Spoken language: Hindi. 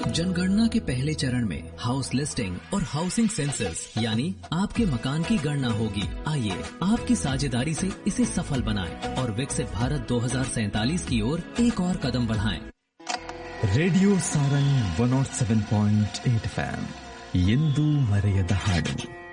जनगणना के पहले चरण में हाउस लिस्टिंग और हाउसिंग सेंसस यानी आपके मकान की गणना होगी। आइए आपकी साझेदारी से इसे सफल बनाएं और विकसित भारत 2047 की ओर एक और कदम बढ़ाएं। ರೇಡಿಯೋ ಸಾರಂಗ್ 107.8 FM ಎಂದು ಮರೆಯದ ಹಾಡು.